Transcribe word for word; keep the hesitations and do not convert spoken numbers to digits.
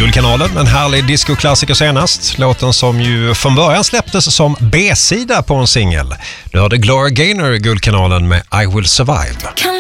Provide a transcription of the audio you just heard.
Guldkanalen, en härlig discoklassiker senast. Låten som ju från början släpptes som B-sida på en singel. Du hörde Gloria Gaynor i Guldkanalen med I Will Survive.